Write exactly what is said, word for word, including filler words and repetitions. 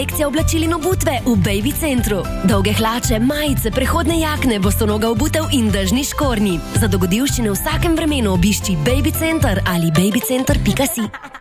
Sekcija oblačil in obutve v Baby Centru. Dolge hlače, majice, prehodne jakne, bostonoga obutev in dežni škornji. Za dogodivščine v vsakem vremenu obišči Baby Center ali babycenter pika si.